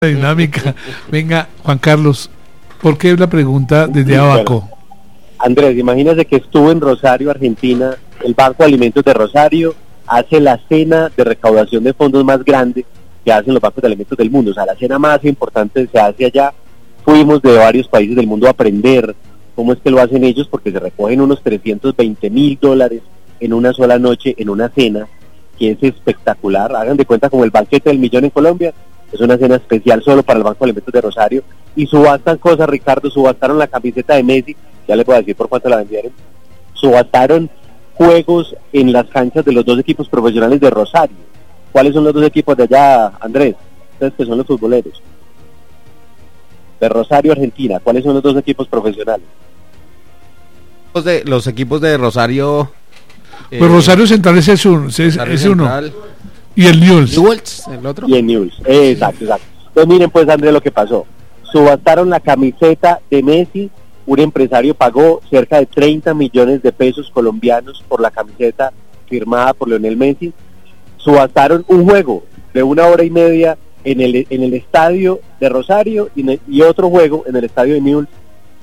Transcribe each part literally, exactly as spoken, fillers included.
dinámica. Venga, Juan Carlos, ¿por qué la pregunta desde abajo? Bueno, Andrés, imagínese que estuvo en Rosario, Argentina, el Banco de Alimentos de Rosario hace la cena de recaudación de fondos más grande que hacen los bancos de alimentos del mundo, o sea, la cena más importante se hace allá. Fuimos de varios países del mundo a aprender cómo es que lo hacen ellos, porque se recogen unos trescientos veinte mil dólares en una sola noche, en una cena, que es espectacular. Hagan de cuenta como el banquete del millón en Colombia. Es una cena especial solo para el Banco de Alimentos de Rosario. Y subastan cosas, Ricardo, subastaron la camiseta de Messi, ya les voy a decir por cuánto la vendieron. Subastaron juegos en las canchas de los dos equipos profesionales de Rosario. ¿Cuáles son los dos equipos de allá, Andrés? Ustedes que son los futboleros. De Rosario, Argentina. ¿Cuáles son los dos equipos profesionales? Los, de, los equipos de Rosario... Pues eh, Rosario Central es, es, un, es, es uno. Y el Newell's. Newell's, el otro. Y el Newell's, eh, exacto, exacto. Entonces miren pues, Andrés, lo que pasó. Subastaron la camiseta de Messi, un empresario pagó cerca de treinta millones de pesos colombianos por la camiseta firmada por Lionel Messi. Subastaron un juego de una hora y media en el en el estadio de Rosario y, y otro juego en el estadio de Newell's,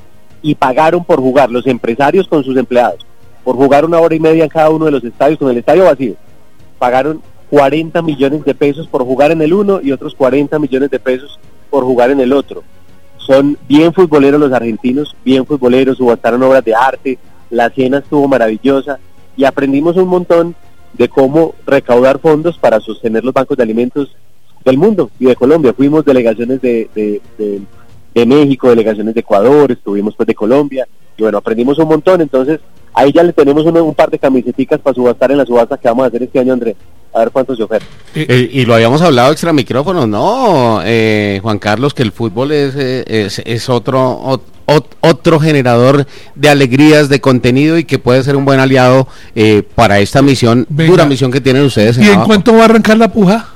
y pagaron por jugar, los empresarios con sus empleados, por jugar una hora y media en cada uno de los estadios, con el estadio vacío. Pagaron cuarenta millones de pesos por jugar en el uno y otros cuarenta millones de pesos por jugar en el otro. Son bien futboleros los argentinos, bien futboleros, subastaron obras de arte, la cena estuvo maravillosa y aprendimos un montón de cómo recaudar fondos para sostener los bancos de alimentos del mundo y de Colombia. Fuimos delegaciones de, de, de, de México, delegaciones de Ecuador, estuvimos pues de Colombia y bueno, aprendimos un montón. Entonces ahí ya le tenemos un, un par de camiseticas para subastar en la subasta que vamos a hacer este año, Andrés. A ver cuántos se ofertan. Eh, y lo habíamos hablado extra micrófonos, ¿no, eh, Juan Carlos? Que el fútbol es eh, es, es otro, ot, ot, otro generador de alegrías, de contenido y que puede ser un buen aliado eh, para esta misión, Venga. dura misión que tienen ustedes. ¿Y en, en cuánto va a arrancar la puja?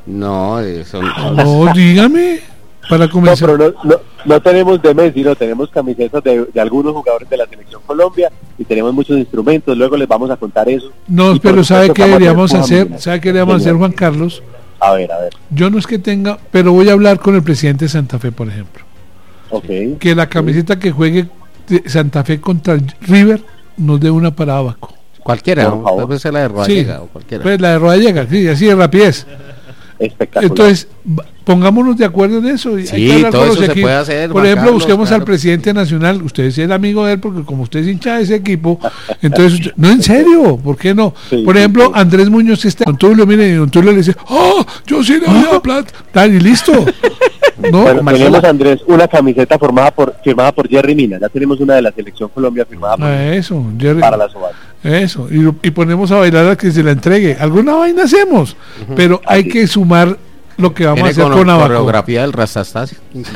No, eh, son, son... no, dígame. Para comenzar. No, pero no, no, no tenemos de Messi, no, tenemos camisetas de, de algunos jugadores de la Selección Colombia y tenemos muchos instrumentos, luego les vamos a contar eso. No, pero ¿sabe qué deberíamos hacer? ¿Sabe qué deberíamos hacer, Juan Carlos? A ver, a ver. Yo no es que tenga, pero voy a hablar con el presidente de Santa Fe, por ejemplo. Okay. Que la camiseta que juegue Santa Fe contra River nos dé una para Abaco. Cualquiera, ¿no? Puede ser la de Rodallega sí, o cualquiera. Pues la de Rodallega, sí, así de rapidez. Espectacular. Entonces, pongámonos de acuerdo en eso. Sí, hay que todo eso se puede hacer. Por ejemplo, Carlos, busquemos claro. al presidente nacional. Usted es el amigo de él, porque como usted es hincha de ese equipo, entonces, usted, no, en serio, ¿por qué no? Sí, Por ejemplo, sí, sí. Andrés Muñoz, que está con Tulio, mire, y don Tulio le dice, ¡oh, yo sí le voy a plata! Tal, y listo. ¿No? Bueno, tenemos, Andrés, una camiseta formada por, firmada por Jerry Mina. Ya tenemos una de la Selección Colombia firmada por ah, eso, Jerry, para la subasta. Eso, y, y ponemos a bailar a que se la entregue. Alguna vaina hacemos, uh-huh. pero hay que sumar lo que vamos Tiene a hacer con, con Abaco. Coreografía del Rastastasio.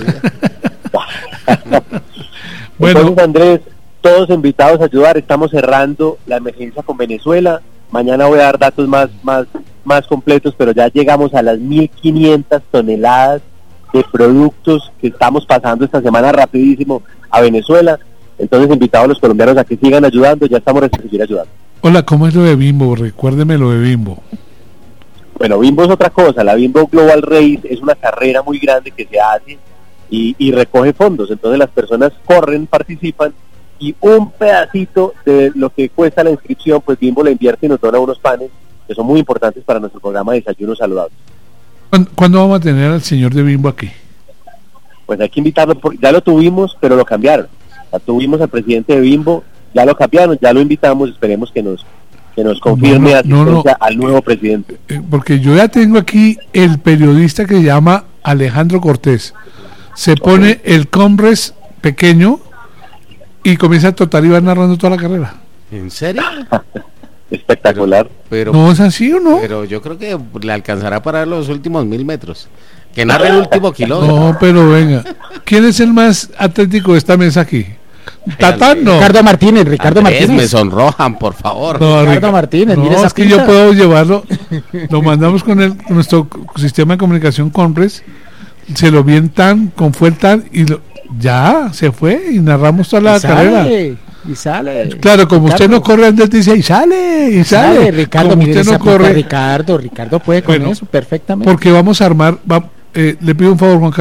Bueno, entonces, Andrés, todos invitados a ayudar. Estamos cerrando la emergencia con Venezuela. Mañana voy a dar datos más más más completos, pero ya llegamos a las mil quinientas toneladas de productos que estamos pasando esta semana rapidísimo a Venezuela. Entonces, invitados a los colombianos a que sigan ayudando. Ya estamos a seguir ayudando. Hola, ¿cómo es lo de Bimbo? Recuérdeme lo de Bimbo. Bueno, Bimbo es otra cosa. La Bimbo Global Race es una carrera muy grande que se hace y, y recoge fondos. Entonces las personas corren, participan y un pedacito de lo que cuesta la inscripción, pues Bimbo la invierte y nos dona unos panes que son muy importantes para nuestro programa de Desayuno Saludable. ¿Cuándo vamos a tener al señor de Bimbo aquí? Pues hay que invitarlo, porque ya lo tuvimos, pero lo cambiaron. Ya tuvimos al presidente de Bimbo, ya lo cambiaron, ya lo invitamos, esperemos que nos... que nos confirme no, no, asistencia no, no. al nuevo presidente. Porque yo ya tengo aquí el periodista que se llama Alejandro Cortés. Se pone okay. el Congress pequeño y comienza a trotar y va narrando toda la carrera. ¿En serio? Espectacular. Pero, ¿No es así o no? Pero yo creo que le alcanzará para los últimos mil metros. Que narre el último kilómetro. No, pero venga. ¿Quién es el más atlético de esta mesa aquí? Tatán, no. Ricardo Martínez, Ricardo Andrés, Martínez. me sonrojan, por favor. No, Ricardo Ric- Martínez, no, mire esa es que pinta. yo puedo llevarlo, lo mandamos con el con nuestro sistema de comunicación Compres, se lo vientan con fuerza y lo, ya se fue y narramos toda la y carrera. Sale, y sale. Claro, como Ricardo. usted no corre, Andrés dice y sale, y sale. Sale, Ricardo, como mire usted no esa pinta, corre, Ricardo, Ricardo puede con bueno, eso perfectamente. porque vamos a armar, va, eh, le pido un favor, Juan Carlos.